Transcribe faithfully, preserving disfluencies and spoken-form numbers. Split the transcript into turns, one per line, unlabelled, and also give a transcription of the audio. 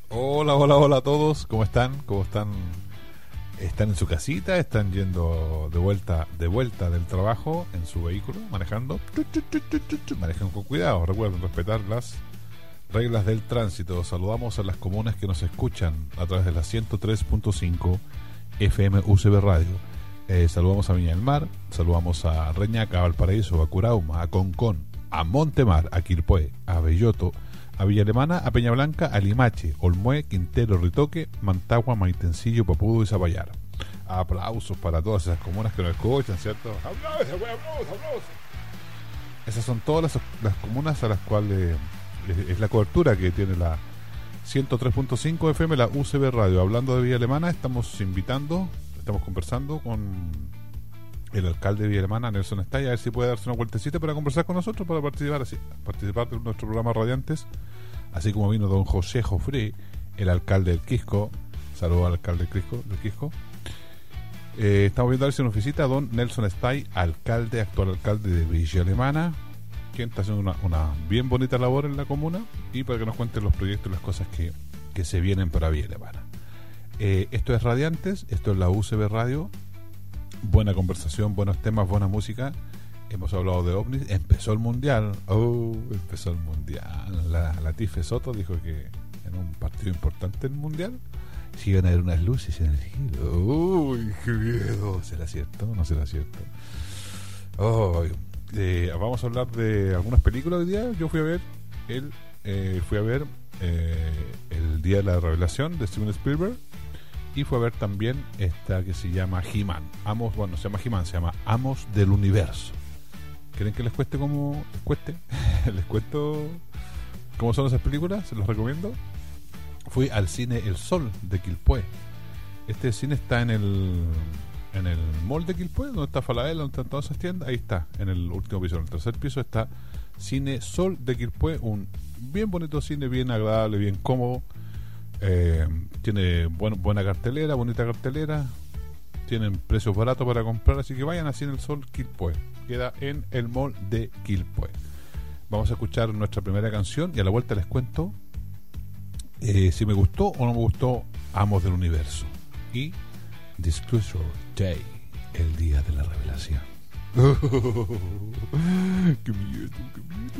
Hola, hola, hola a todos. ¿Cómo están? ¿Cómo están? ¿Están en su casita? ¿Están yendo de vuelta de vuelta del trabajo en su vehículo, manejando? Manejen con cuidado. Recuerden respetar las reglas del tránsito. Saludamos a las comunas que nos escuchan a través de la ciento tres punto cinco F M U C B Radio. Eh, saludamos a Viña del Mar, saludamos a Reñaca, a Valparaíso, a Curauma, a Concón, a Montemar, a Quilpué, a Belloto, a Villa Alemana, a Peña Blanca, a Limache, Olmué, Quintero, Ritoque, Mantagua, Maitencillo, Papudo y Zapallar. Aplausos para todas esas comunas que nos escuchan, ¿cierto? ¡Aplausos, aplausos, aplausos! Esas son todas las, las comunas a las cuales es, es la cobertura que tiene la ciento tres punto cinco F M, la U C B Radio. Hablando de Villa Alemana, estamos invitando, estamos conversando con el alcalde de Villa Alemana, Nelson Estay, a ver si puede darse una vueltecita para conversar con nosotros, para participar así, participar de nuestro programa Radiantes, así como vino don José Jofré, el alcalde del Quisco. Saludos al alcalde del Quisco, del Quisco. Eh, estamos viendo a ver si nos visita don Nelson Estay, alcalde, actual alcalde de Villa Alemana, quien está haciendo una, una bien bonita labor en la comuna, y para que nos cuenten los proyectos y las cosas que, que se vienen para Villa Alemana. Eh, esto es Radiantes, esto es la U C B Radio. Buena conversación, buenos temas, buena música. Hemos hablado de ovnis. Empezó el mundial. Oh, empezó el mundial. La, la Tife Soto dijo que en un partido importante del mundial si iban a haber unas luces en el cielo. Uy, qué miedo. ¿Será cierto? ¿No será cierto? Oh, eh, vamos a hablar de algunas películas hoy día. Yo fui a ver el, eh, fui a ver eh, el Día de la Revelación de Steven Spielberg. Y fue a ver también esta que se llama He-Man. Amos, bueno, se llama He-Man, se llama Amos del Universo. ¿Quieren que les cueste cómo les cueste? ¿Les cuento cómo son esas películas? Se los recomiendo. Fui al cine El Sol de Quilpué. Este cine está en el en el mall de Quilpué, donde está Falabella, donde están todas esas tiendas. Ahí está, en el último piso, en el tercer piso está Cine Sol de Quilpué, un bien bonito cine, bien agradable, bien cómodo. Eh, tiene buen, buena cartelera, bonita cartelera, tienen precios baratos para comprar, así que vayan así en el Sol Quilpué, queda en el mall de Quilpué. Vamos a escuchar nuestra primera canción y a la vuelta les cuento eh, si me gustó o no me gustó Amos del Universo y Disclosure Day, el día de la revelación. ¡Qué miedo, qué miedo!